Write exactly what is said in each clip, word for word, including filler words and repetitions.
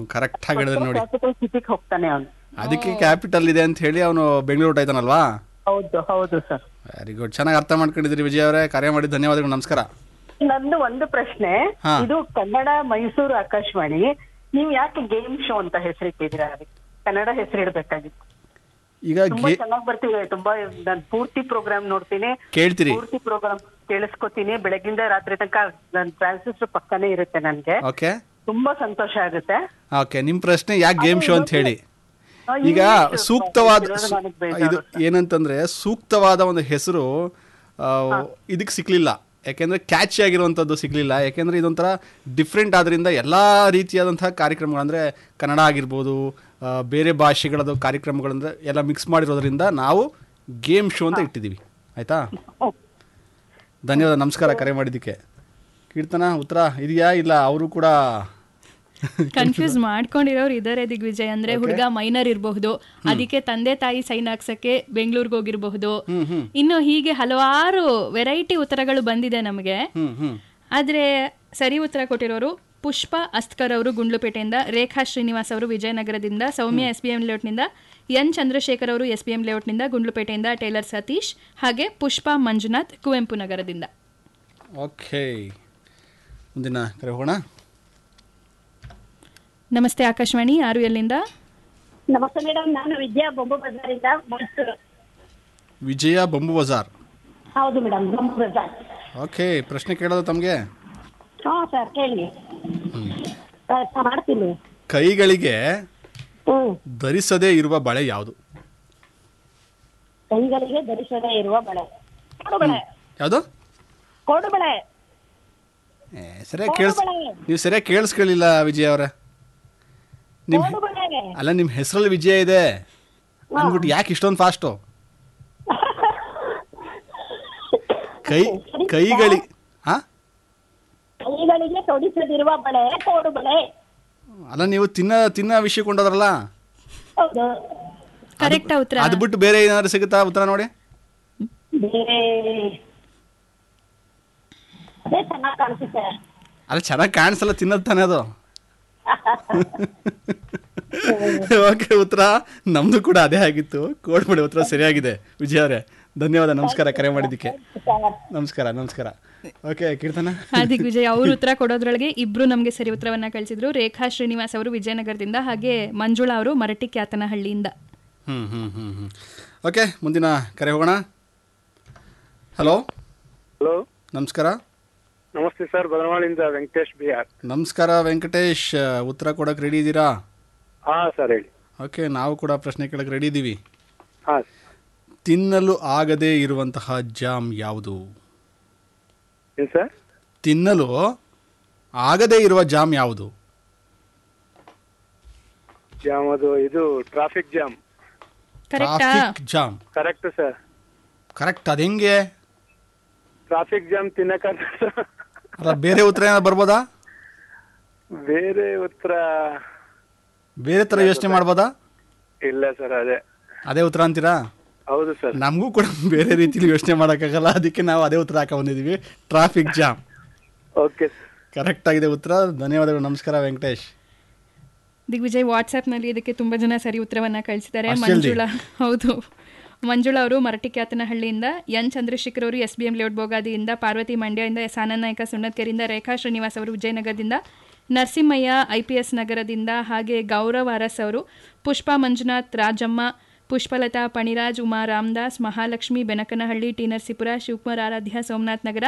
Correct ಆಗಿ ಹೇಳಿದ್ರೆ ನೋಡಿ. ಕ್ಯಾಪಿಟಲ್ ಸಿಟಿಗೆ ಹೋಗ್ತಾನೆ ಅವನು. ಅದಕ್ಕೆ ಕ್ಯಾಪಿಟಲ್ ಇದೆ ಅಂತ ಹೇಳಿ ಅವನು ಬೆಂಗಳೂರು ಹೊಟ್ಟಾಯ್ತಾನಲ್ವಾ? ಹೌದು ಹೌದು ಸರ್. ವೆರಿ ಗುಡ್, ಚೆನ್ನಾಗಿ ಅರ್ಥ ಮಾಡ್ಕೊಂಡಿದ್ರಿ ವಿಜಯ್ ಅವರೇ. ಕರೆ ಮಾಡಿ ಧನ್ಯವಾದಗಳು, ನಮಸ್ಕಾರ. ನಂದು ಒಂದು ಪ್ರಶ್ನೆ, ಹಾ. ಇದು ಕನ್ನಡ ಮೈಸೂರು ಆಕಾಶವಾಣಿ, ನೀವು ಯಾಕೆ ಗೇಮ್ ಶೋ ಅಂತ ಹೆಸರಿಟ್ಟಿದ್ದೀರಾ? ಅದಕ್ಕೆ ಕನ್ನಡ ಹೆಸರು ಇಡಬೇಕಾಗಿತ್ತು. ಈಗ ತುಂಬಾ ಗೇ ಚೆನ್ನಾಗಿ ಬರ್ತಿದೆ. ತುಂಬಾ ನಾನು ಪೂರ್ತಿ ಪ್ರೋಗ್ರಾಮ್ ನೋಡ್ತೀನಿ, ಕೇಳ್ತೀರಿ? ಪೂರ್ತಿ ಪ್ರೋಗ್ರಾಮ್ ಕೇಳಿಸ್ಕೊತೀನಿ. ಬೆಳಗಿಂದ ರಾತ್ರಿ ತನಕ ನನ್ ಟ್ರಾನ್ಸಿಸ್ಟರ್ ಪಕ್ಕನೇ ಇರುತ್ತೆ ನನ್ಗೆ. ಓಕೆ ತುಂಬಾ ಸಂತೋಷ ಆಗುತ್ತೆ. ಓಕೆ, ನಿಮ್ಮ ಪ್ರಶ್ನೆ ಯಾಕೆ ಗೇಮ್ ಶೋ ಅಂತ ಹೇಳಿ. ಆ, ಈಗ ಇಂಗ್ಲಿಷ್ ಸೂಕ್ತವಾದ ಇರೋದು ಸು- ನನಗ್ ಬೇಜಾರು ಇದು ಸರ್. ಏನಂತಂದ್ರೆ ಸೂಕ್ತವಾದ ಒಂದು ಹೆಸರು ಇದಕ್ಕೆ ಸಿಕ್ಲಿಲ್ಲ. ಯಾಕೆಂದ್ರೆ ಕ್ಯಾಚಿ ಆಗಿರುವಂಥದ್ದು ಸಿಗ್ಲಿಲ್ಲ. ಯಾಕೆಂದ್ರೆ ಇದೊಂಥರ ಡಿಫ್ರೆಂಟ್ ಆದ್ರಿಂದ ಎಲ್ಲ ರೀತಿಯಾದಂತಹ ಕಾರ್ಯಕ್ರಮಗಳು ಅಂದರೆ ಕನ್ನಡ ಆಗಿರ್ಬೋದು, ಆ, ಬೇರೆ ಭಾಷೆಗಳದ್ದು ಕಾರ್ಯಕ್ರಮಗಳಂದ್ರೆ ಎಲ್ಲ ಮಿಕ್ಸ್ ಮಾಡಿರೋದ್ರಿಂದ ನಾವು ಗೇಮ್ ಶೋ ಅಂತ ಇಟ್ಟಿದ್ದೀವಿ. ಆಯ್ತಾ? ಧನ್ಯವಾದ, ನಮಸ್ಕಾರ ಕರೆ ಮಾಡಿದ್ದಕ್ಕೆ. ಕೀರ್ತನ ಉತ್ತರ ಇದೆಯಾ? ಇಲ್ಲ ಅವರು ಕೂಡ ಕನ್ಫ್ಯೂಸ್ ಮಾಡ್ಕೊಂಡಿರೋರು ಇದಾರೆ ದಿಗ್ವಿಜಯ್. ಅಂದ್ರೆ ಹುಡುಗ ಮೈನರ್ ಇರಬಹುದು, ಅದಕ್ಕೆ ತಂದೆ ತಾಯಿ ಸೈನ್ ಹಾಕ್ಸಕ್ಕೆ ಬೆಂಗಳೂರಿಗೆ ಹೋಗಿರಬಹುದು. ಇನ್ನು ಹೀಗೆ ಹಲವಾರು ವೆರೈಟಿ ಉತ್ತರಗಳು ಬಂದಿದೆ ನಮಗೆ. ಹ್ಮ್ ಹ್ಮ್ ಆದ್ರೆ ಸರಿ ಉತ್ತರ ಕೊಟ್ಟಿರೋರು ಪುಷ್ಪ ಅಸ್ಕರ್ ಅವರು ಗುಂಡ್ಲುಪೇಟೆಯಿಂದ, ರೇಖಾ ಶ್ರೀನಿವಾಸ್ ಅವರು ವಿಜಯನಗರದಿಂದ, ಸೌಮ್ಯ S B M ಲೇಔಟ್ನಿಂದ, N Chandrashekhar ಅವರು S B M ಲೇಔಟ್ನಿಂದ ಗುಂಡ್ಲುಪೇಟೆಯಿಂದ, Taylor Satish, ಹಾಗೆ ಪುಷ್ಪ ಮಂಜುನಾಥ್ ಕುವೆಂಪು ನಗರದಿಂದ. ಓಕೆ, ಮುಂದಿನ ಕರೆ ಹೋಗೋಣ. ನಮಸ್ತೆ ಆಕಾಶವಾಣಿ, ಯಾರು ಎಲ್ಲಿಂದ? ನಮಸ್ತೆ ಮೇಡಮ್, ನಾನು ವಿದ್ಯಾ ಬೊಂಬು ಬಜಾರಿಂದ ಮೈಸೂರು. ವಿಜಯ ಬೊಂಬು ಬಜಾರ್. ಹೌದು ಮೇಡಮ್, ಬೊಂಬು ಬಜಾರ್. ಓಕೆ, ಪ್ರಶ್ನೆ ಕೇಳೋದು ತಮಗೆ. ಹಾ ಸರ್, ಕೇಳಿ. ಪ್ರಯತ್ನ ಮಾಡ್ತೀನಿ. ಕೈಗಳಿಗೆ ಹ್ಮ್ ಧರಿಸದೇ ಇರುವ ಬಳೆ ಯಾವುದು? ಕೈಗಳಿಗೆ ಧರಿಸದೇ ಇರುವ ಬಳೆ ಕೋಡು ಬಳೆ. ಯಾವುದು? ಕೋಡು ಬಳೆ. ಏ, ಸರಿಯಾಗಿ ಕೇಳಿಸ್ ನೀವು ಸರಿಯಾಗಿ ಕೇಳಿಸ್ಕೊಳ್ಳಿಲ್ಲ ವಿಜಯ ಅವರೇ. ನಿಮ್ ಕೋಡು ಬಳೆ. ಅಲ್ಲ, ನಿಮ್ಮ ಹೆಸರಲ್ಲಿ ವಿಜಯ ಇದೆ ಅಂದ್ಬಿಟ್ಟು ಯಾಕೆ ಇಷ್ಟೊಂದು ಫಾಸ್ಟು? ಕೈ ಕೈಗಳಿ ಹಾ ಕೈಗಳಿಗೆ ತೊಡಿಸದಿರುವ ಬಳೆ ಕೋಡು ಬಳೆ. ಅಲ್ಲ, ನೀವು ತಿನ್ನ ತಿನ್ನ ವಿಷಯ ಕೊಂಡೋದ್ರಲ್ಲ, ಹೌದು. ಕರೆಕ್ಟ್ ಉತ್ತರ. ಅದು ಬಿಟ್ಟು ಬೇರೆ ಏನಾದ್ರು ಸಿಗುತ್ತಾ ಉತ್ತರ ನೋಡಿ? ಬೇರೆ ಅದೇ ಚೆನ್ನಾಗಿ ಕಾಣಿಸುತ್ತೆ. ಅಲ್ಲ, ಚೆನ್ನಾಗಿ ಕಾಣಿಸಲ್ಲ, ತಿನ್ನೋದು ತಾನೇ ಅದು. ಓಕೆ, ಉತ್ತರ ನಮ್ದು ಕೂಡ ಅದೇ ಆಗಿತ್ತು. ಕೋಡ್ಬಿಡಿ, ಉತ್ತರ ಸರಿಯಾಗಿದೆ ವಿಜಯ ಅವರೇ. ಧನ್ಯವಾದ, ನಮಸ್ಕಾರ ಕರೆ ಮಾಡಿದ್ದಕ್ಕೆ. ನಮಸ್ಕಾರ ನಮಸ್ಕಾರ. ಓಕೆ, ಕೀರ್ತನ. ದಿಗ್ವಿಜಯ್ ಅವರು ಉತ್ತರ ಕೊಡೋದ್ರೊಳಗೆ ಇಬ್ರು ನಮಗೆ ಸರಿ ಉತ್ತರವನ್ನ ಕಳಿಸಿದ್ರು. ರೇಖಾ ಶ್ರೀನಿವಾಸ್ ಅವರು ವಿಜಯನಗರದಿಂದ, ಹಾಗೆ ಮಂಜುಳಾ ಅವರು ಮರಟಿ ಕ್ಯಾತನಹಳ್ಳಿಯಿಂದ. ಹ್ಮ್ ಹ್ಮ್ ಹ್ಮ್ ಹ್ಮ್ ಓಕೆ, ಮುಂದಿನ ಕರೆ ಹೋಗೋಣ. ಹಲೋ ಹಲೋ, ನಮಸ್ಕಾರ. ನಮಸ್ತೆ ಸರ್, ಬದನವಾಳಿಂದ ವೆಂಕಟೇಶ್ ಬಿ ಆರ್. ನಮಸ್ಕಾರ ವೆಂಕಟೇಶ್, ಉತ್ತರ ಕೊಡಕ್ಕೆ ರೆಡಿ ಇದ್ದೀರಾ? ಹಾ ಸರ್, ಹೇಳಿ. ಓಕೆ, ನಾವು ಕೂಡ ಪ್ರಶ್ನೆ ಕೇಳಕ್ಕೆ ರೆಡಿ ಇದ್ದೀವಿ. ಹಾ. ತಿನ್ನಲು ಆಗದೇ ಇರುವಂತಹ ಜಾಮ್ ಯಾವುದು? ಏನ್ ಸರ್? ತಿನ್ನಲು ಆಗದೇ ಇರುವ ಜಾಮ್ ಯಾವುದು? ಜಾಮ್ ಅದು ಇದು traffic jam. Traffic jam. Correct sir. Correct. ಅದು ಹೆಂಗೆ? ಟ್ರಾಫಿಕ್ ಜಾಮ್ ತಿನ್ನಕ ಅಲ್ಲ, ಬೇರೆ ಉತ್ತರ ಏನಾದ್ರು ಬರ್ಬೋದಾ? ಬೇರೆ ಉತ್ತರ ಬೇರೆ ತರ ಯೋಚನೆ ಮಾಡ್ಬೋದಾ? ಇಲ್ಲ ಸರ್, ಅದೇ ಅದೇ ಉತ್ತರ ಅಂತೀರಾ? ಹೌದು ಸರ್. ನಮಗೂ ಕೂಡ ಬೇರೆ ರೀತಿಲಿ ಯೋಚನೆ ಮಾಡೋಕ್ಕಾಗಲ್ಲ, ಅದಕ್ಕೆ ನಾವು ಅದೇ ಉತ್ತರ ಹಾಕ ಬಂದಿದ್ದೀವಿ, ಟ್ರಾಫಿಕ್ ಜಾಮ್. ಓಕೆ, ಕರೆಕ್ಟ್ ಆಗಿದೆ ಉತ್ತರ. ಧನ್ಯವಾದಗಳು, ನಮಸ್ಕಾರ ವೆಂಕಟೇಶ್. ದಿಗ್ವಿಜಯ್, ವಾಟ್ಸ್ಆ್ಯಪ್ನಲ್ಲಿ ಇದಕ್ಕೆ ತುಂಬ ಜನ ಸರಿ ಉತ್ತರವನ್ನ ಕಳಿಸಿದ್ದಾರೆ. ಅಷ್ಟೇ ಅಲ್ದಿ? ಮಂಜುಳಾ, ಹೌದು, ಮಂಜುಳಾ ಅವರು ಮರಟಿ ಕ್ಯಾತನಹಳ್ಳಿಯಿಂದ, ಎನ್ ಚಂದ್ರಶೇಖರ್ ಅವರು S B M layout ಬೋಗಾದಿಯಿಂದ, Parvati ಮಂಡ್ಯದಿಂದ, ಎಸ್ ಆನಂದ್ ನಾಯ್ಕ ಸುಣ್ಣತ್ಕೆರೆಯಿಂದ, ರೇಖಾ ಶ್ರೀನಿವಾಸ್ ಅವರು ವಿಜಯನಗರದಿಂದ, ನರಸಿಂಹಯ್ಯ ಐ ಪಿ ಎಸ್ ನಗರದಿಂದ, ಹಾಗೆ ಗೌರವ್ ಅರಸ್ ಅವರು, ಪುಷ್ಪಾ ಮಂಜುನಾಥ್, ರಾಜಮ್ಮ, ಪುಷ್ಪಲತಾ, ಪಣಿರಾಜ್, ಉಮಾ ರಾಮದಾಸ್, ಮಹಾಲಕ್ಷ್ಮಿ ಬೆನಕನಹಳ್ಳಿ, ಟಿ ನರಸೀಪುರ, ಶಿವಕುಮಾರ್ ಆರಾಧ್ಯ, ಸೋಮನಾಥ್ ನಗರ,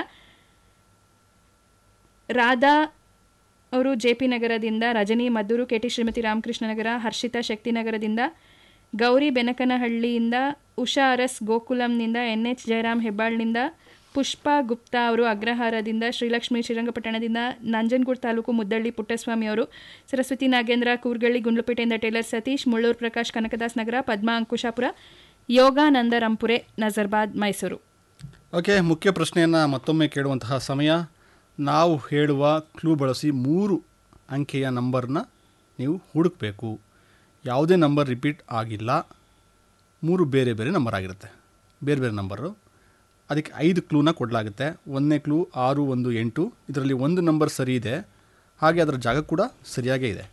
ರಾಧಾ ಅವರು ಜೆ ಪಿ ನಗರದಿಂದ, ರಜನಿ ಮದ್ದೂರು, ಕೆ ಟಿ ಶ್ರೀಮತಿ ರಾಮಕೃಷ್ಣ ನಗರ, ಹರ್ಷಿತಾ ಶಕ್ತಿನಗರದಿಂದ, ಗೌರಿ ಬೆನಕನಹಳ್ಳಿಯಿಂದ, ಉಷಾ ಅರಸ್ ಗೋಕುಲಂನಿಂದ, ಎನ್ ಎಚ್ ಜಯರಾಮ್ ಹೆಬ್ಬಾಳ್ನಿಂದ, ಪುಷ್ಪಾ ಗುಪ್ತಾ ಅವರು ಅಗ್ರಹಾರದಿಂದ, ಶ್ರೀಲಕ್ಷ್ಮಿ ಶ್ರೀರಂಗಪಟ್ಟಣದಿಂದ, ನಂಜನಗೂಡು ತಾಲೂಕು ಮುದ್ದಳ್ಳಿ ಪುಟ್ಟಸ್ವಾಮಿ ಅವರು, ಸರಸ್ವತಿ ನಾಗೇಂದ್ರ ಕೂರ್ಗಳ್ಳಿ ಗುಂಡ್ಲುಪೇಟೆಯಿಂದ, ಟೇಲರ್ ಸತೀಶ್, ಮುಳ್ಳೂರು ಪ್ರಕಾಶ್ ಕನಕದಾಸ್ ನಗರ, ಪದ್ಮಾ ಅಂಕುಶಾಪುರ, ಯೋಗಾನಂದ ರಂಪುರೆ ನಜರ್ಬಾದ್ ಮೈಸೂರು. ಓಕೆ, ಮುಖ್ಯ ಪ್ರಶ್ನೆಯನ್ನು ಮತ್ತೊಮ್ಮೆ ಕೇಳುವಂತಹ ಸಮಯ. ನಾವು ಹೇಳುವ ಕ್ಲೂ ಬಳಸಿ ಮೂರು ಅಂಕೆಯ ನಂಬರ್ನ ನೀವು ಹುಡುಕಬೇಕು. ಯಾವುದೇ ನಂಬರ್ ರಿಪೀಟ್ ಆಗಿಲ್ಲ, ಮೂರು ಬೇರೆ ಬೇರೆ ನಂಬರ್ ಆಗಿರುತ್ತೆ, ಬೇರೆ ಬೇರೆ ನಂಬರು. ಅದಕ್ಕೆ ಐದು ಕ್ಲೂನ ಕೊಡಲಾಗುತ್ತೆ. ಒಂದನೇ ಕ್ಲೂ ಆರು ಒಂದು ಎಂಟು, ಇದರಲ್ಲಿ ಒಂದು ನಂಬರ್ ಸರಿ ಇದೆ, ಹಾಗೆ ಅದರ ಜಾಗ ಕೂಡ ಸರಿಯಾಗೇ ಇದೆ.